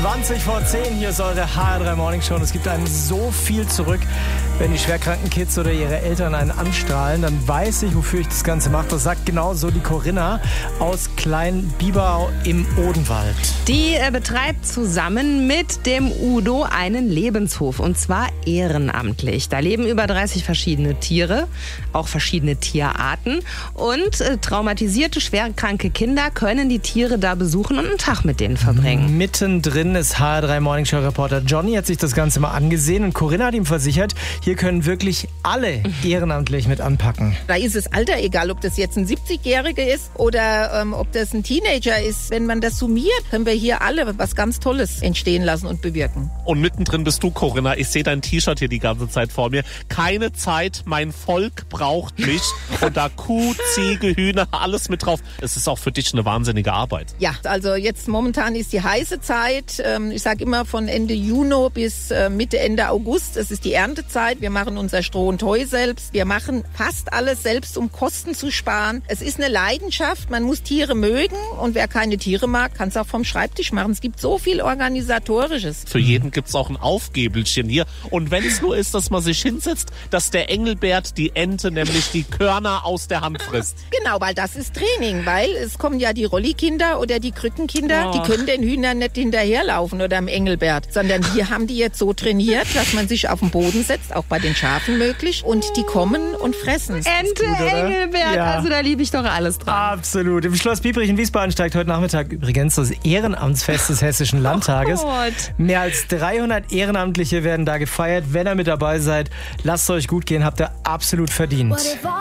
20:10, hier ist eure HR3 Morning Show. Und es gibt einem so viel zurück, wenn die schwerkranken Kids oder ihre Eltern einen anstrahlen. Dann weiß ich, wofür ich das Ganze mache. Das sagt genau so die Corinna aus Klein-Biberau im Odenwald. Die betreibt zusammen mit dem Udo einen Lebenshof, und zwar ehrenamtlich. Da leben über 30 verschiedene Tiere, auch verschiedene Tierarten. Und traumatisierte, schwerkranke Kinder können die Tiere da besuchen und einen Tag mit denen verbringen. Mittendrin ist HR3 Morning Show Reporter Johnny, hat sich das Ganze mal angesehen, und Corinna hat ihm versichert, hier können wirklich alle ehrenamtlich mit anpacken. Da ist das Alter egal, ob das jetzt ein 70-Jähriger ist oder ob das ein Teenager ist. Wenn man das summiert, können wir hier alle was ganz Tolles entstehen lassen und bewirken. Und mittendrin bist du, Corinna. Ich sehe dein T-Shirt hier die ganze Zeit vor mir. Keine Zeit, mein Volk braucht mich. Und da Kuh, Ziege, Hühner, alles mit drauf. Es ist auch für dich eine wahnsinnige Arbeit. Ja, also jetzt momentan ist die heiße Zeit. Ich sage immer von Ende Juni bis Mitte, Ende August. Es ist die Erntezeit. Wir machen unser Stroh und Heu selbst. Wir machen fast alles selbst, um Kosten zu sparen. Es ist eine Leidenschaft. Man muss Tiere mögen. Und wer keine Tiere mag, kann es auch vom Schreibtisch machen. Es gibt so viel Organisatorisches. Für jeden gibt's auch ein Aufgäbelchen hier. Und wenn es nur ist, dass man sich hinsetzt, dass der Engelbert die Ente, nämlich die Körner, aus der Hand frisst. Genau, weil das ist Training. Weil es kommen ja die Rollikinder oder die Krückenkinder. Die können den Hühnern nicht hinterherlaufen oder dem Engelbert. Sondern wir haben die jetzt so trainiert, dass man sich auf den Boden setzt, auch bei den Schafen möglich. Und die kommen und fressen. Ente, gut, oder? Engelbert, Ja. also da liebe ich doch alles dran. Absolut. Im Schloss Biebrich in Wiesbaden steigt heute Nachmittag übrigens das Ehrenamtsfest des Hessischen Landtages. Oh Gott. Mehr als 300 Ehrenamtliche werden da gefeiert. Wenn ihr mit dabei seid, lasst es euch gut gehen, habt ihr absolut verdient.